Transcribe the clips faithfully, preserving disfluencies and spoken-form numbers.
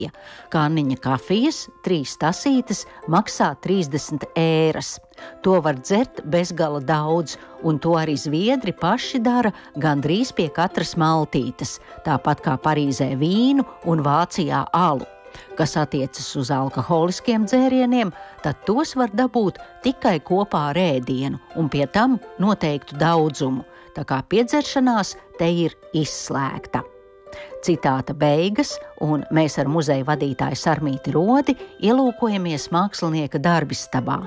Kanniņa kafijas, trīs tasītes, maksā trīsdesmit ēras. To var dzert bezgala daudz, un to arī zviedri paši dara gandrīz pie katras maltītes, tāpat kā Parīzē vīnu un Vācijā alu. Kas attiecas uz alkoholiskiem dzērieniem, tad tos var dabūt tikai kopā ar ēdienu un pie tam noteiktu daudzumu, tā kā piedzeršanās te ir izslēgta. Citāta beigas, un mēs ar muzeja vadītāju Sarmīti Rodi ielūkojamies mākslinieka darbistabā.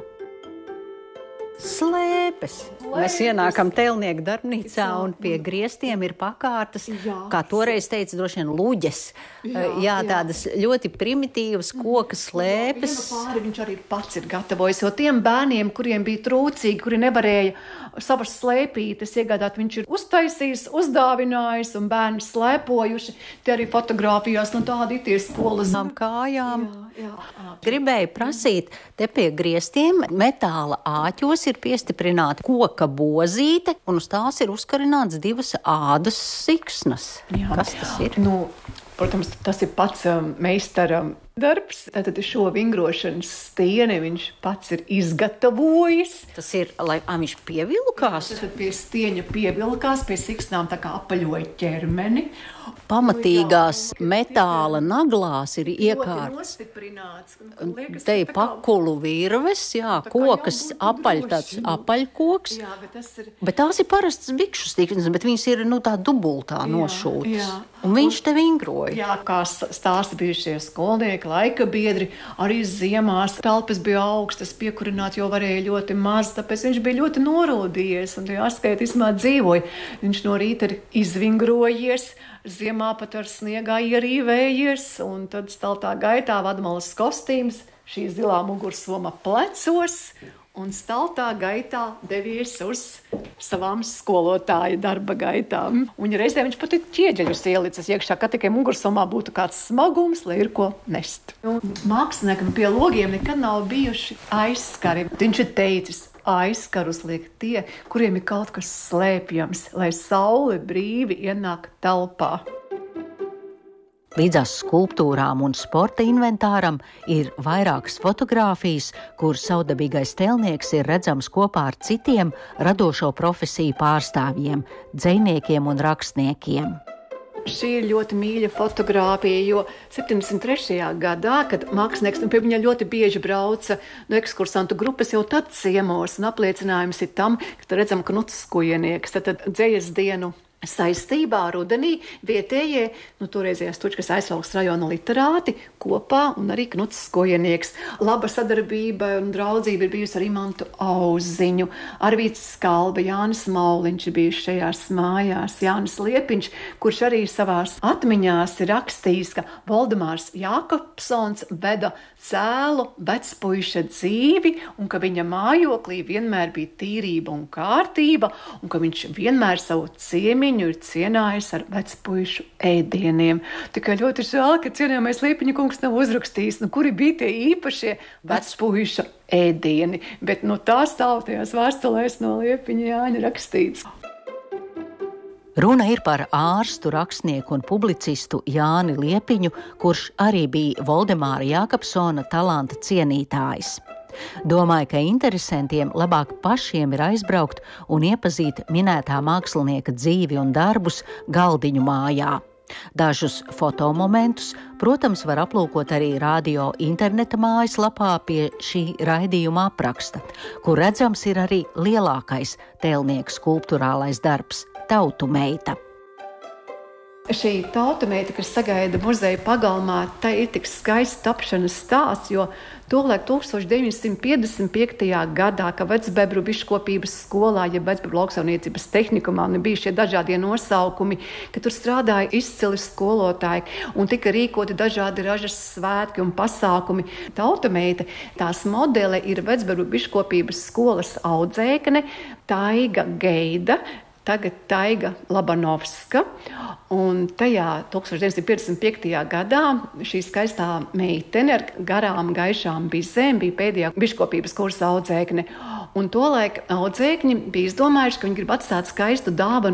Slēpes. Mēs ienākam tēlnieku darbnīcā un pie griestiem ir pakārtas, jā, kā toreiz teica, droši vien luģes. Jā, jā, tādas jā. ļoti primitīvas koka slēpes. Vienu pāri viņš arī pats ir gatavojis, jo tiem bērniem, kuriem bija trūcīgi, kuri nevarēja savas slēpītes iegādāt, viņš ir uztaisījis, uzdāvinājis un bērni slēpojuši. Te arī fotogrāfijās, nu tādi tie skolas kājām. Jā, jā. Gribēju prasīt, te pie griestiem metāla āķos ir piestiprināta koka bozīte, un uz tās ir uzkarināts divas ādas siksnas. Jā. Kas tas ir? Nu, protams, tas ir pats um, meistara darbs. Tātad šo vingrošanas stieni viņš pats ir izgatavojis. Tas ir, lai a, viņš pievilkās? Tad pie stieņa pievilkās, pie siksnām tā kā apaļoja ķermeni. Pamatīgās metāla naglās ir iekārts. Te ir pakulu virves, jā, kokas apaļ, tāds apaļkoks. Jā, bet, tas ir... bet tās ir parastas bikšu stiknes, bet viņas ir, nu, tā dubultā nošūtas. Jā. Un viņš te vingroja. Jā, kā stāsta bijušie skolnieki, laika biedri, arī ziemās telpas bija augstas, piekurināt, jo varēja ļoti maz, tāpēc viņš bija ļoti norūdījies un jāskaitīsmā dzīvoja. Viņš no rīta ir izvingrojies, ziemā pat ar sniegā ierīvējies, un tad staltā gaitā vadmalas kostīms, šī zilā mugursoma plecos, un staltā gaitā devies uz savām skolotāja darba gaitām. Un reizē viņš pat ir ķieģeļus ielicis iekšā, ka tikai mugursomā būtu kāds smagums, lai ir ko nest. Un māksliniekam pie logiem nekad nav bijuši aizskari. Viņš ir teicis, aizskarus liek tie, kuriem ir kaut kas slēpjams, lai saule brīvi ienāk telpā. Līdzās skulptūrām un sporta inventāram ir vairākas fotogrāfijas, kur savdabīgais tēlnieks ir redzams kopā ar citiem radošo profesiju pārstāvjiem, dzejniekiem un rakstniekiem. Šī ir ļoti mīļa fotogrāfija, jo septiņdesmit trešajā gadā, kad mākslinieks nu, pie viņa ļoti bieži brauca no ekskursantu grupas, jau tad ciemos, un apliecinājums ir tam, ka redzam Knuts Skujenieks, tad dzejas dienu saistībā rudenī vietējie, nu, toreizējās Tučkas Aizvalkas rajona literāti kopā un arī Knuts Skojenieks. Laba sadarbība un draudzība ir bijusi ar Imantu Auziņu, Arvīts Skalbe, Jānis Mauliņš ir bijuši šajās mājās, Jānis Liepiņš, kurš arī savās atmiņās ir rakstījis, ka Voldemārs Jākopsons veda cēlu vecpuiša dzīvi un ka viņa mājoklī vienmēr bija tīrība un kārtība un ka viņš vienmēr savu ciemiņu ir cienājis ar vecpuišu ēdieniem. Tikai ļoti žēl, ka cienījamais Liepiņa kungs nav uzrakstījis, nu kuri bija tie īpašie vecpuiša ēdieni, bet nu tā stāv tajās vēstulēs no Liepiņa Jāņa rakstīts. Runa ir par ārstu, rakstnieku un publicistu Jāni Liepiņu, kurš arī bija Voldemāra Jākopsona talanta cienītājs. Domāju, ka interesantiem labāk pašiem ir aizbraukt un iepazīt minētā mākslinieka dzīvi un darbus Galdiņu mājā. Dažus fotomomentus, protams, var aplūkot arī radio interneta mājaslapā pie šī raidījuma apraksta, kur redzams ir arī lielākais tēlnieku skulptūrālais darbs – Tautu meita. Šī tautu meita, kas sagaida muzeja pagalmā, tai ir tik skaists tapšanas stāsts, jo tolaik tūkstoš deviņsimt piecdesmit piektajā gadā, ka Vecbebru biškopības skolā, ja Vecbebru lauksaimniecības tehnikumā, un bija šie dažādie nosaukumi, ka tur strādāja izcili skolotāji un tika rīkoti dažādi ražas svētki un pasākumi. Tautu meita, tās modele ir Vecbebru biškopības skolas audzēkne Taiga Geida, tagad Taiga Labanovska, un tajā tūkstoš deviņsimt piecdesmit piektajā gadā šī skaistā meitene ar garām gaišām bizēm bija pēdējā biškopības kursa audzēkne, un tolaik audzēkņi bija izdomājuši, ka viņi grib atstāt skaistu dāvanu